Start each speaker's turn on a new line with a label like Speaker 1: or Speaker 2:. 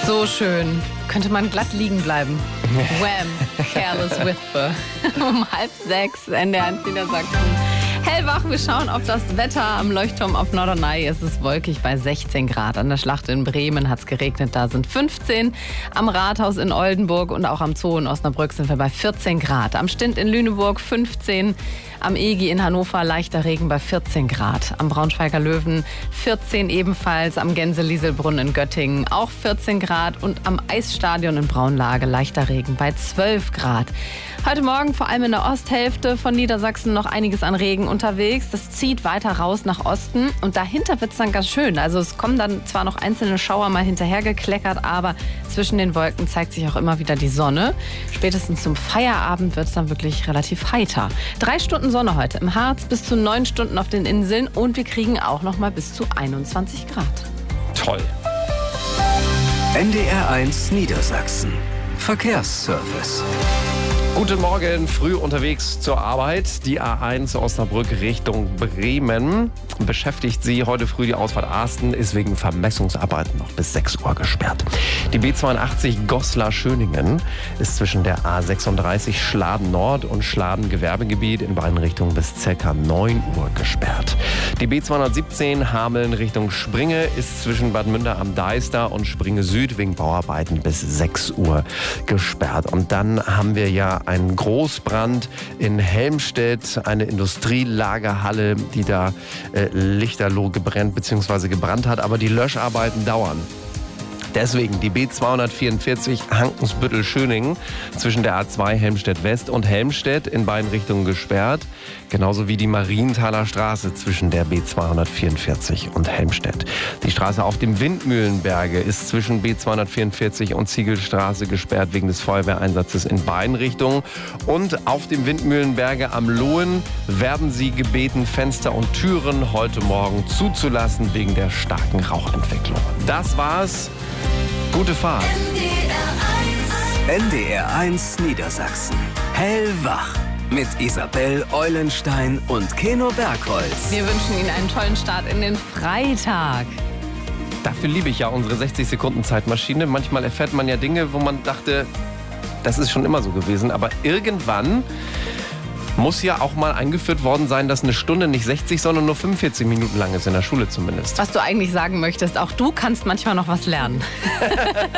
Speaker 1: So schön. Könnte man glatt liegen bleiben. Wham! Careless Whisper. Um 5:30, NDR1 Niedersachsen. Hellwach, wir schauen auf das Wetter. Am Leuchtturm auf Norderney ist es wolkig bei 16 Grad. An der Schlacht in Bremen hat es geregnet, da sind 15. Am Rathaus in Oldenburg und auch am Zoo in Osnabrück sind wir bei 14 Grad. Am Stint in Lüneburg 15. Am EGI in Hannover leichter Regen bei 14 Grad. Am Braunschweiger Löwen 14 ebenfalls. Am Gänse-Lieselbrunn in Göttingen auch 14 Grad. Und am Eisstadion in Braunlage leichter Regen bei 12 Grad. Heute Morgen vor allem in der Osthälfte von Niedersachsen noch einiges an Regen unterwegs. Das zieht weiter raus nach Osten und dahinter wird es dann ganz schön. Also es kommen dann zwar noch einzelne Schauer mal hinterhergekleckert, aber zwischen den Wolken zeigt sich auch immer wieder die Sonne. Spätestens zum Feierabend wird es dann wirklich relativ heiter. 3 Stunden Sonne heute im Harz, bis zu 9 Stunden auf den Inseln und wir kriegen auch noch mal bis zu 21 Grad.
Speaker 2: Toll.
Speaker 3: NDR1 Niedersachsen. Verkehrsservice.
Speaker 2: Guten Morgen, früh unterwegs zur Arbeit. Die A1 Osnabrück Richtung Bremen beschäftigt Sie. Heute früh die Ausfahrt Asten ist wegen Vermessungsarbeiten noch bis 6 Uhr gesperrt. Die B82 Goslar-Schöningen ist zwischen der A36 Schladen Nord und Schladen Gewerbegebiet in beiden Richtungen bis ca. 9 Uhr gesperrt. Die B217 Hameln Richtung Springe ist zwischen Bad Münder am Deister und Springe Süd wegen Bauarbeiten bis 6 Uhr gesperrt. Und dann haben wir ja einen Großbrand in Helmstedt, eine Industrielagerhalle, die da lichterloh gebrannt bzw. gebrannt hat, aber die Löscharbeiten dauern. Deswegen die B244 Hankensbüttel-Schöningen zwischen der A2 Helmstedt West und Helmstedt in beiden Richtungen gesperrt. Genauso wie die Marienthaler Straße zwischen der B244 und Helmstedt. Die Straße auf dem Windmühlenberge ist zwischen B244 und Ziegelstraße gesperrt wegen des Feuerwehreinsatzes in beiden Richtungen. Und auf dem Windmühlenberge am Lohen werden Sie gebeten, Fenster und Türen heute Morgen zuzulassen wegen der starken Rauchentwicklung. Das war's. Gute Fahrt.
Speaker 3: NDR1 Niedersachsen. Hellwach. Mit Isabel Eulenstein und Keno Bergholz.
Speaker 1: Wir wünschen Ihnen einen tollen Start in den Freitag.
Speaker 2: Dafür liebe ich ja unsere 60-Sekunden-Zeitmaschine. Manchmal erfährt man ja Dinge, wo man dachte, das ist schon immer so gewesen. Aber irgendwann muss ja auch mal eingeführt worden sein, dass eine Stunde nicht 60, sondern nur 45 Minuten lang ist, in der Schule zumindest.
Speaker 1: Was du eigentlich sagen möchtest, auch du kannst manchmal noch was lernen.